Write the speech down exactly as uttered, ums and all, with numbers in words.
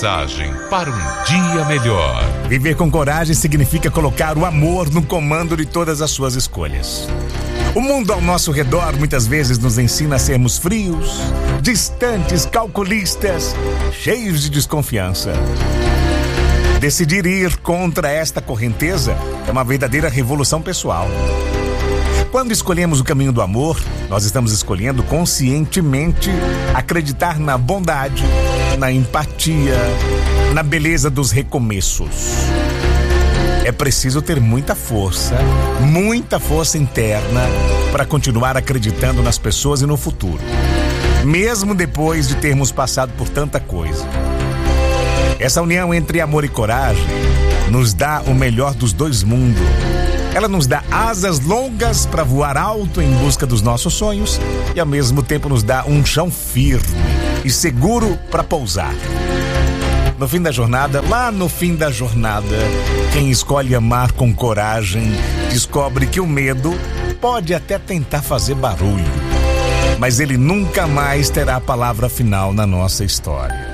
Mensagem para um dia melhor. Viver com coragem significa colocar o amor no comando de todas as suas escolhas. O mundo ao nosso redor muitas vezes nos ensina a sermos frios, distantes, calculistas, cheios de desconfiança. Decidir ir contra esta correnteza é uma verdadeira revolução pessoal. Quando escolhemos o caminho do amor, nós estamos escolhendo conscientemente acreditar na bondade, na empatia, na beleza dos recomeços. É preciso ter muita força, muita força interna para continuar acreditando nas pessoas e no futuro, mesmo depois de termos passado por tanta coisa. Essa união entre amor e coragem nos dá o melhor dos dois mundos. Ela nos dá asas longas para voar alto em busca dos nossos sonhos e ao mesmo tempo nos dá um chão firme e seguro para pousar. No fim da jornada, lá no fim da jornada, quem escolhe amar com coragem descobre que o medo pode até tentar fazer barulho, mas ele nunca mais terá a palavra final na nossa história.